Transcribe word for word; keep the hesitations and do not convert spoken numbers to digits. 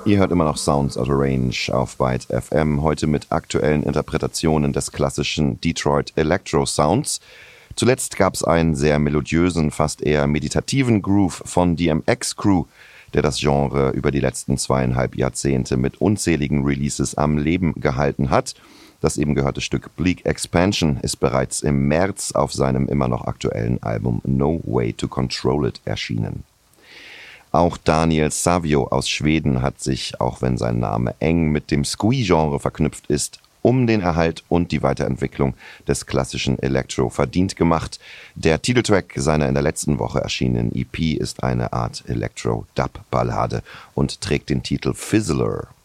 Ihr hört immer noch Sounds Out of Range auf Byte F M, heute mit aktuellen Interpretationen des klassischen Detroit Electro Sounds. Zuletzt gab es einen sehr melodiösen, fast eher meditativen Groove von D M X Crew, der das Genre über die letzten zweieinhalb Jahrzehnte mit unzähligen Releases am Leben gehalten hat. Das eben gehörte Stück Bleak Expansion ist bereits im März auf seinem immer noch aktuellen Album No Way to Control It erschienen. Auch Daniel Savio aus Schweden hat sich, auch wenn sein Name eng mit dem Squee-Genre verknüpft ist, um den Erhalt und die Weiterentwicklung des klassischen Electro verdient gemacht. Der Titeltrack seiner in der letzten Woche erschienenen E P ist eine Art Electro-Dub-Ballade und trägt den Titel Fizzler.